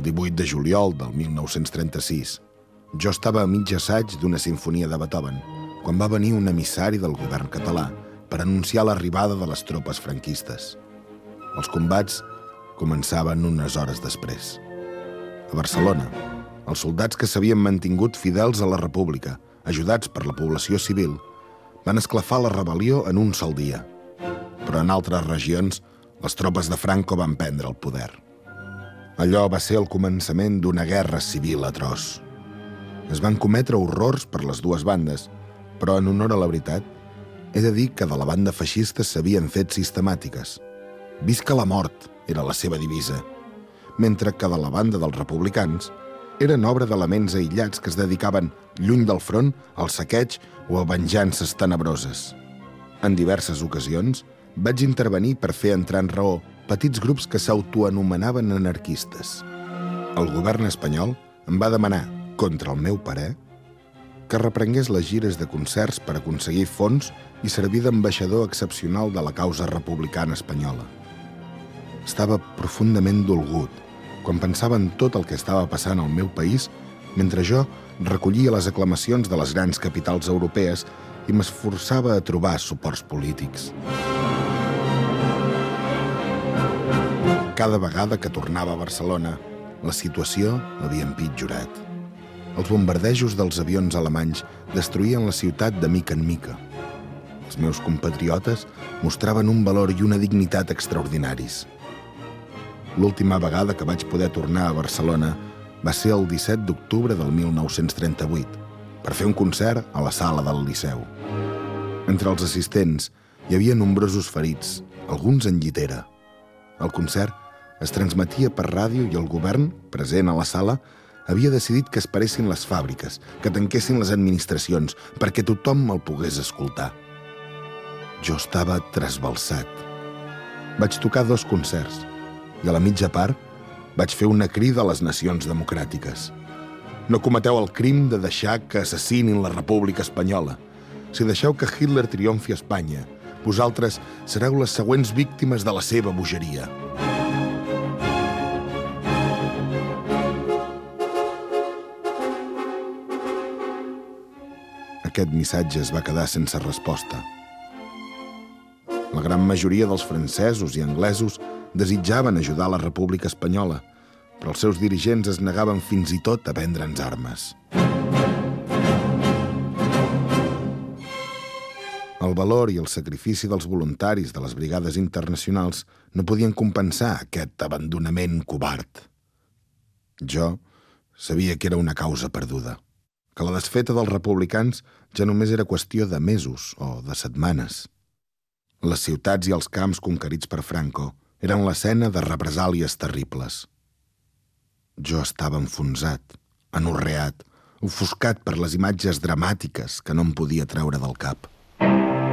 18 de juliol del 1936. Jo estava a mig assaig d'una sinfonia de Beethoven, quan va venir un emissari del govern català per anunciar l'arribada de les tropes franquistes. Els combats començaven unes hores després. A Barcelona, els soldats que s'havien mantingut fidels a la República, ajudats per la població civil, van esclafar la rebel·lió en un sol dia. Però en altres regions, les tropes de Franco van prendre el poder. Allò va ser el començament d'una guerra civil atroç. Es van cometre horrors per les dues bandes, però en honor a la veritat, he de dir que de la banda feixista s'havien fet sistemàtiques. Visca la mort era la seva divisa, mentre que de la banda dels republicans eren obra d'elements aïllats que es dedicaven, lluny del front, al saqueig o a venjances tenebroses. En diverses ocasions vaig intervenir per fer entrar en raó petits grups que s'autoanomenaven anarquistes. El govern espanyol em va demanar, contra el meu parer, que reprengués les gires de concerts per aconseguir fons i servir d'ambaixador excepcional de la causa republicana espanyola. Estava profundament dolgut quan pensava en tot el que estava passant al meu país mentre jo recollia les aclamacions de les grans capitals europees i m'esforçava a trobar suports polítics. Cada vegada que tornava a Barcelona, la situació havia empitjorat. Els bombardejos dels avions alemanys destruïen la ciutat de mica en mica. Els meus compatriotes mostraven un valor i una dignitat extraordinaris. L'última vegada que vaig poder tornar a Barcelona va ser el 17 d'octubre del 1938, per fer un concert a la sala del Liceu. Entre els assistents hi havia nombrosos ferits, alguns en llitera. El concert es transmetia per ràdio i el govern, present a la sala, havia decidit que esperessin les fàbriques, que tanquessin les administracions, perquè tothom el pogués escoltar. Jo estava trasbalsat. Vaig tocar 2 concerts i a la mitja part vaig fer una crida a les nacions democràtiques. No cometeu el crim de deixar que assassinin la República Espanyola. Si deixeu que Hitler triomfi a Espanya, vosaltres sereu les següents víctimes de la seva bogeria. Aquest missatge es va quedar sense resposta. La gran majoria dels francesos i anglesos desitjaven ajudar la República Espanyola, però els seus dirigents es negaven fins i tot a vendre'ns armes. El valor i el sacrifici dels voluntaris de les brigades internacionals no podien compensar aquest abandonament covard. Jo sabia que era una causa perduda, que la desfeta dels republicans ja només era qüestió de mesos o de setmanes. Les ciutats i els camps conquerits per Franco eren l'escena de represàlies terribles. Jo estava enfonsat, anorreat, ofuscat per les imatges dramàtiques que no em podia treure del cap.